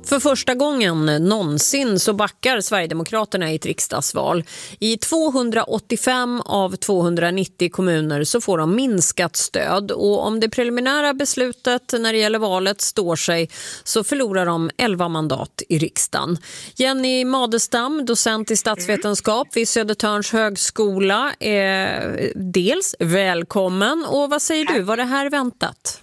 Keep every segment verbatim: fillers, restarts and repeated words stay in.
För första gången någonsin så backar Sverigedemokraterna i ett riksdagsval. I tvåhundraåttiofem av tvåhundranittio kommuner så får de minskat stöd. Och om det preliminära beslutet när det gäller valet står sig så förlorar de elva mandat i riksdagen. Jenny Madestam, docent i statsvetenskap vid Södertörns högskola, är dels välkommen. Och vad säger du, var det här väntat?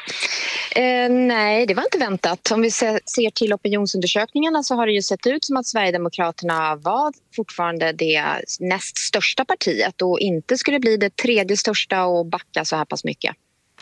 Eh, nej, det var inte väntat. Om vi ser till opinionsundersökningarna så har det ju sett ut som att Sverigedemokraterna var fortfarande det näst största partiet och inte skulle bli det tredje största och backa så här pass mycket.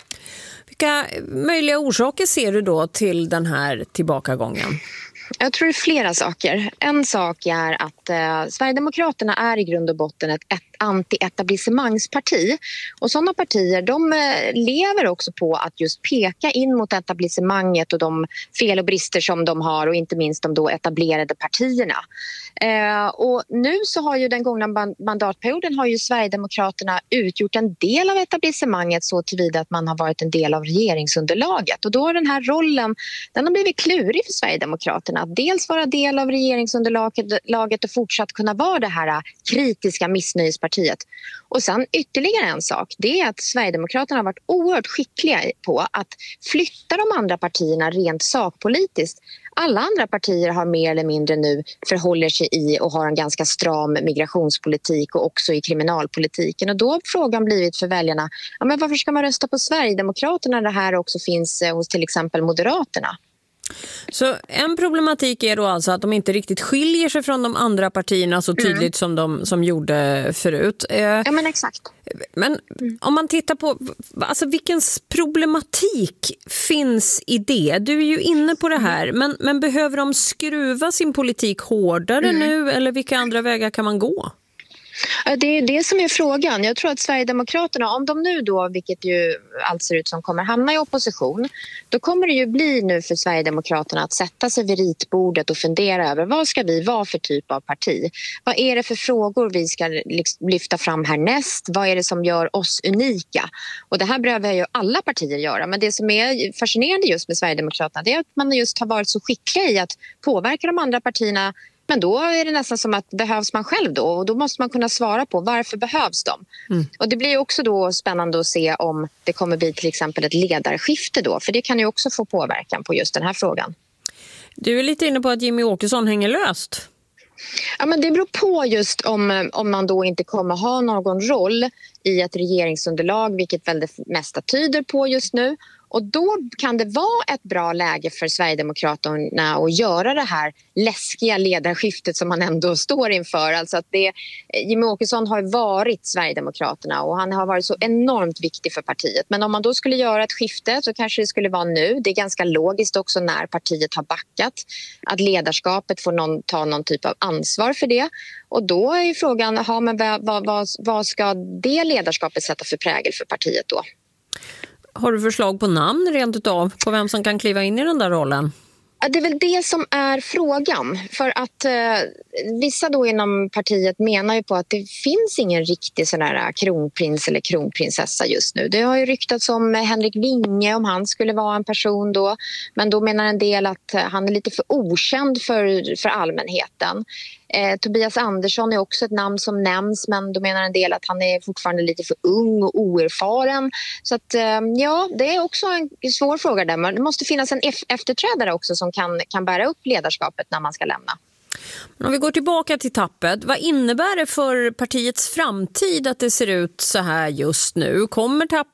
Vilka möjliga orsaker ser du då till den här tillbakagången? Jag tror det är flera saker. En sak är att eh, Sverigedemokraterna är i grund och botten ett, ett anti-etablissemangsparti. Och sådana partier, de eh, lever också på att just peka in mot etablissemanget och de fel och brister som de har och inte minst de då etablerade partierna. Eh, och nu så har ju den gångna mandatperioden har ju Sverigedemokraterna utgjort en del av etablissemanget så tillvida att man har varit en del av regeringsunderlaget. Och då har den här rollen, den har blivit klurig för Sverigedemokraterna. Att dels vara del av regeringsunderlaget och fortsatt kunna vara det här kritiska missnöjespartiet. Och sen ytterligare en sak, det är att Sverigedemokraterna har varit oerhört skickliga på att flytta de andra partierna rent sakpolitiskt. Alla andra partier har mer eller mindre nu förhåller sig i och har en ganska stram migrationspolitik och också i kriminalpolitiken. Och då har frågan blivit för väljarna, ja, men varför ska man rösta på Sverigedemokraterna när det här också finns hos till exempel Moderaterna? Så en problematik är då alltså att de inte riktigt skiljer sig från de andra partierna så tydligt mm. som de som gjorde förut. Ja, men exakt. Men mm. om man tittar på alltså vilken problematik finns i det? Du är ju inne på det här, mm. men, men behöver de skruva sin politik hårdare mm. nu eller vilka andra vägar kan man gå? Det är det som är frågan. Jag tror att Sverigedemokraterna, om de nu då, vilket ju allt ser ut som kommer hamna i opposition, då kommer det ju bli nu för Sverigedemokraterna att sätta sig vid ritbordet och fundera över vad ska vi vara för typ av parti? Vad är det för frågor vi ska lyfta fram härnäst? Vad är det som gör oss unika? Och det här behöver ju alla partier göra. Men det som är fascinerande just med Sverigedemokraterna, det är att man just har varit så skicklig i att påverka de andra partierna. Men då är det nästan som att behövs man själv då? Och då måste man kunna svara på varför behövs de? Mm. Och det blir också då spännande att se om det kommer bli till exempel ett ledarskifte då. För det kan ju också få påverkan på just den här frågan. Du är lite inne på att Jimmie Åkesson hänger löst. Ja, men det beror på just om, om man då inte kommer ha någon roll i ett regeringsunderlag, vilket väl det mesta tyder på just nu. Och då kan det vara ett bra läge för Sverigedemokraterna att göra det här läskiga ledarskiftet som man ändå står inför. Alltså att det, Jimmie Åkesson har varit Sverigedemokraterna och han har varit så enormt viktig för partiet. Men om man då skulle göra ett skifte så kanske det skulle vara nu. Det är ganska logiskt också när partiet har backat. Att ledarskapet får någon, ta någon typ av ansvar för det. Och då är ju frågan, aha, men vad, vad, vad ska det ledarskapet sätta för prägel för partiet då? Har du förslag på namn rent utav på vem som kan kliva in i den där rollen? Det är väl det som är frågan. För att eh, vissa då inom partiet menar ju på att det finns ingen riktig sån här kronprins eller kronprinsessa just nu. Det har ju ryktats om Henrik Winge, om han skulle vara en person då. Men då menar en del att han är lite för okänd för, för allmänheten. Eh, Tobias Andersson är också ett namn som nämns, men då menar en del att han är fortfarande lite för ung och oerfaren. Så att, eh, ja, det är också en svår fråga där. Men det måste finnas en eff- efterträdare också som kan, kan bära upp ledarskapet när man ska lämna. Men om vi går tillbaka till tappet, vad innebär det för partiets framtid att det ser ut så här just nu? Kommer tappet